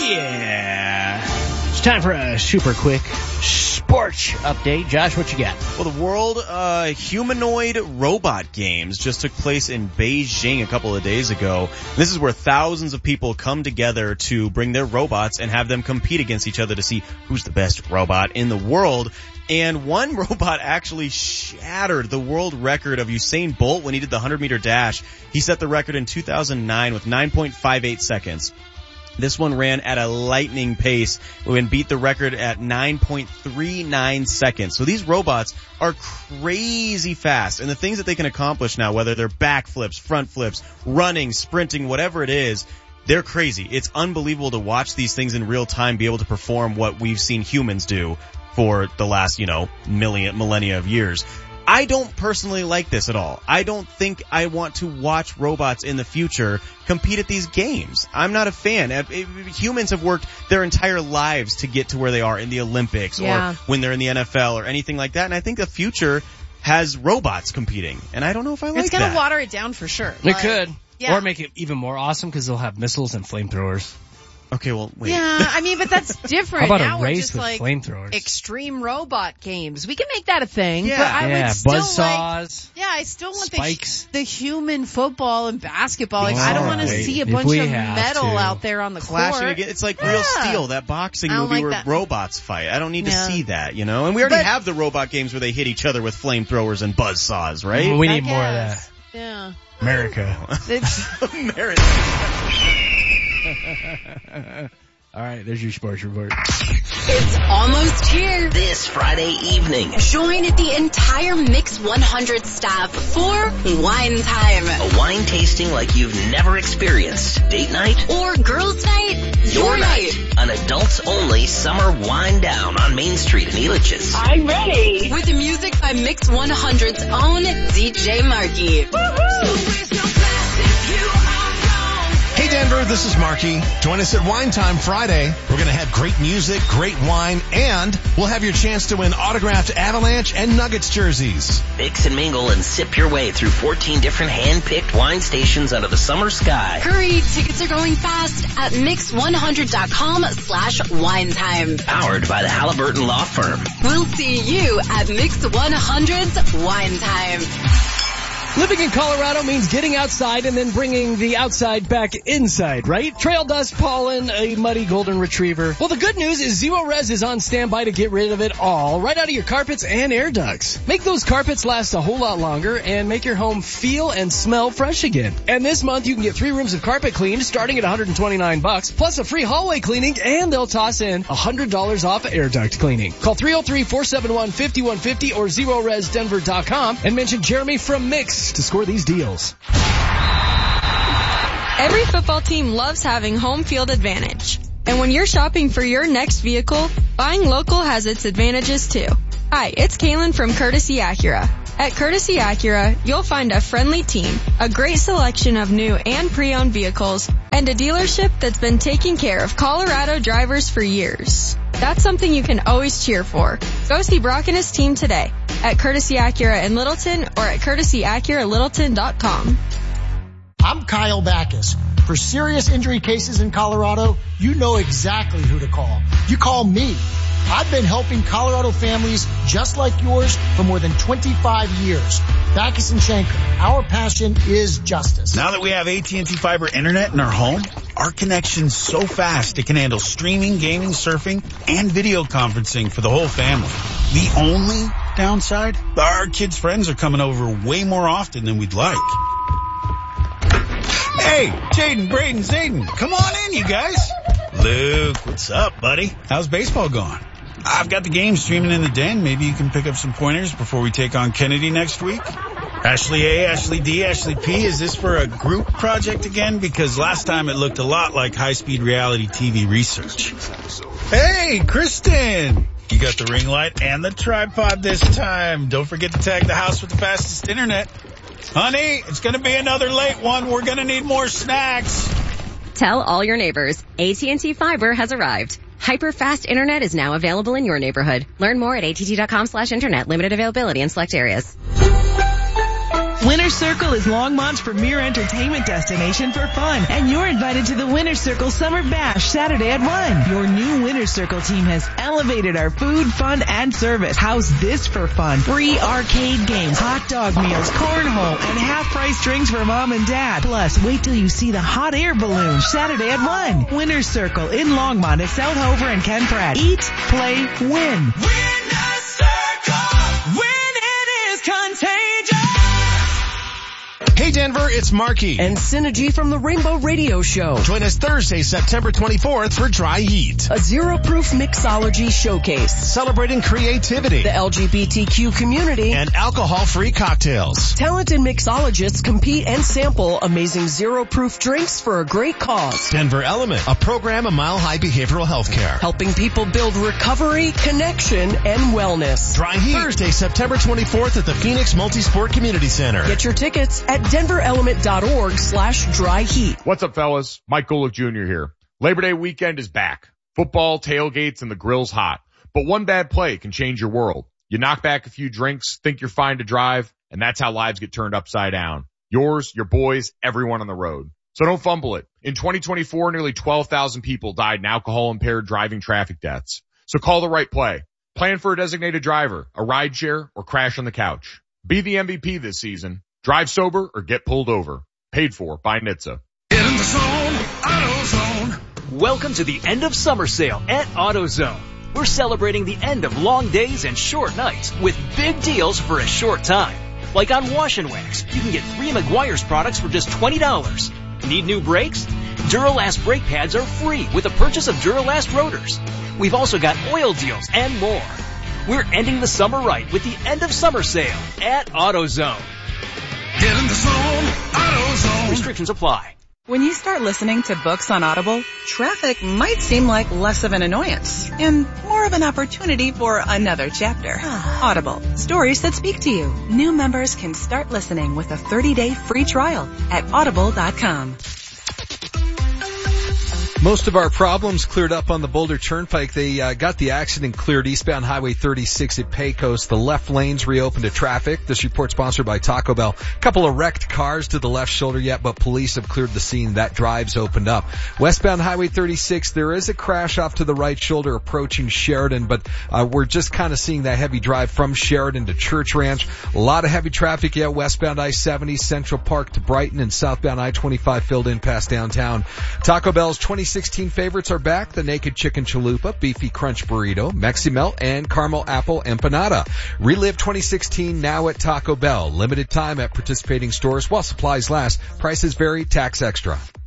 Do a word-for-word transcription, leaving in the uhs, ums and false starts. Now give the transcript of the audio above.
yeah. It's time for a super quick sports update. Josh, what you got? Well, the World uh, Humanoid Robot Games just took place in Beijing a couple of days ago. This is where thousands of people come together to bring their robots and have them compete against each other to see who's the best robot in the world. And one robot actually shattered the world record of Usain Bolt when he did the one hundred meter dash. He set the record in two thousand nine with nine point five eight seconds. This one ran at a lightning pace and beat the record at nine point three nine seconds. So these robots are crazy fast. And the things that they can accomplish now, whether they're backflips, front flips, running, sprinting, whatever it is, they're crazy. It's unbelievable to watch these things in real time be able to perform what we've seen humans do for the last, you know, million, millennia of years. I don't personally like this at all. I don't think I want to watch robots in the future compete at these games. I'm not a fan. Humans have worked their entire lives to get to where they are in the Olympics yeah. or when they're in the N F L or anything like that. And I think the future has robots competing. And I don't know if I like it's gonna that. It's going to water it down for sure. It like, could. Yeah. Or make it even more awesome because they'll have missiles and flamethrowers. Okay, well, wait. Yeah, I mean, but that's different. How about now a we're race just with like flamethrowers? Extreme robot games. We can make that a thing. Yeah. But I yeah, would still buzzsaws. like, yeah, I still want spikes. The, the human football and basketball. Like, Oh, I don't want to wait. see a If bunch we of have metal to. out there on the Clashing court. again. It's like Yeah. Real Steel, that boxing I don't movie like where that. robots fight. I don't need Yeah. to see that, you know? And we already But- have the robot games where they hit each other with flamethrowers and buzzsaws, right? We I need more of that. guess. Yeah. America. It's, America. All right, there's your sports report. It's almost here. This Friday evening. Join the entire Mix one hundred staff for Wine Time. A wine tasting like you've never experienced. Date night? Or Girls Night. Your night. An adults-only summer wine down on Main Street in Elitches. I'm ready. With music by Mix one hundred's own D J Marky. Hey Denver, this is Marky. Join us at Wine Time Friday. We're going to have great music, great wine, and we'll have your chance to win autographed Avalanche and Nuggets jerseys. Mix and mingle and sip your way through fourteen different hand-picked wine stations under the summer sky. Hurry, tickets are going fast at mix one hundred dot com slash wine time. Powered by the Halliburton Law Firm. We'll see you at Mix one hundred's Wine Time. Living in Colorado means getting outside and then bringing the outside back inside, right? Trail dust, pollen, a muddy golden retriever. Well, the good news is Zero Res is on standby to get rid of it all, right out of your carpets and air ducts. Make those carpets last a whole lot longer and make your home feel and smell fresh again. And this month you can get three rooms of carpet cleaned starting at one hundred twenty-nine bucks, plus a free hallway cleaning, and they'll toss in one hundred dollars off air duct cleaning. Call three oh three, four seven one, five one five oh or zero res denver dot com and mention Jeremy from Mix to score these deals. Every football team loves having home field advantage. And when you're shopping for your next vehicle, buying local has its advantages too. Hi, it's Kaylin from Courtesy Acura. At Courtesy Acura, you'll find a friendly team, a great selection of new and pre-owned vehicles, and a dealership that's been taking care of Colorado drivers for years. That's something you can always cheer for. Go see Brock and his team today at Courtesy Acura in Littleton or at courtesy acura littleton dot com. I'm Kyle Backus. For serious injury cases in Colorado, you know exactly who to call. You call me. I've been helping Colorado families just like yours for more than twenty-five years. Backus and Schenker, our passion is justice. Now that we have A T and T Fiber Internet in our home, our connection's so fast it can handle streaming, gaming, surfing, and video conferencing for the whole family. The only downside? Our kids' friends are coming over way more often than we'd like. Hey, Jaden, Braden, Zayden, come on in, you guys. Luke, what's up, buddy? How's baseball going? I've got the game streaming in the den. Maybe you can pick up some pointers before we take on Kennedy next week. Ashley A, Ashley D, Ashley P, is this for a group project again? Because last time it looked a lot like high-speed reality T V research. Hey, Kristen! You got the ring light and the tripod this time. Don't forget to tag the house with the fastest internet. Honey, it's going to be another late one. We're going to need more snacks. Tell all your neighbors, A T and T Fiber has arrived. Hyper-fast internet is now available in your neighborhood. Learn more at att dot com slash internet. Limited availability in select areas. Winter Circle is Longmont's premier entertainment destination for fun, and you're invited to the Winter Circle Summer Bash Saturday at one. Your new Winter Circle team has elevated our food, fun, and service. How's this for fun? Free arcade games, hot dog meals, cornhole, and half-price drinks for mom and dad. Plus, wait till you see the hot air balloon Saturday at one. Winter Circle in Longmont at South Hover and Ken Pratt. Eat, play, win. Winter Circle, when it is contagious. Hey Denver, it's Marky. And Synergy from the Rainbow Radio Show. Join us Thursday, September twenty-fourth for Dry Heat. A zero-proof mixology showcase. Celebrating creativity. The L G B T Q community. And alcohol-free cocktails. Talented mixologists compete and sample amazing zero-proof drinks for a great cause. Denver Element, a program of Mile High Behavioral Health Care. Helping people build recovery, connection, and wellness. Dry Heat. Thursday, September twenty-fourth at the Phoenix Multisport Community Center. Get your tickets at denver element dot org slash dry heat. What's up, fellas? Mike Golick Junior here. Labor Day weekend is back. Football, tailgates, and the grill's hot. But one bad play can change your world. You knock back a few drinks, think you're fine to drive, and that's how lives get turned upside down. Yours, your boys, everyone on the road. So don't fumble it. In twenty twenty-four, nearly twelve thousand people died in alcohol-impaired driving traffic deaths. So call the right play. Plan for a designated driver, a ride share, or crash on the couch. Be the M V P this season. Drive sober or get pulled over. Paid for by N H T S A. Get in the zone, AutoZone. Welcome to the end of summer sale at AutoZone. We're celebrating the end of long days and short nights with big deals for a short time. Like on Wash and Wax, you can get three Meguiar's products for just twenty dollars. Need new brakes? Duralast brake pads are free with the purchase of Duralast rotors. We've also got oil deals and more. We're ending the summer right with the end of summer sale at AutoZone. Get in the zone, AutoZone. Restrictions apply. When you start listening to books on Audible, traffic might seem like less of an annoyance and more of an opportunity for another chapter. Audible, stories that speak to you. New members can start listening with a thirty-day free trial at audible dot com. Most of our problems cleared up on the Boulder Turnpike. They uh, got the accident cleared eastbound Highway thirty-six at Pecos. The left lanes reopened to traffic. This report sponsored by Taco Bell. A couple of wrecked cars to the left shoulder yet, but police have cleared the scene. That drive's opened up. Westbound Highway thirty-six, there is a crash off to the right shoulder approaching Sheridan, but uh, we're just kind of seeing that heavy drive from Sheridan to Church Ranch. A lot of heavy traffic yet. Westbound I seventy, Central Park to Brighton, and southbound I twenty-five filled in past downtown. Taco Bell's twenty sixteen favorites are back. The Naked Chicken Chalupa, Beefy Crunch Burrito, Meximelt, and Caramel Apple Empanada. Relive twenty sixteen now at Taco Bell. Limited time at participating stores while supplies last. Prices vary. Tax extra.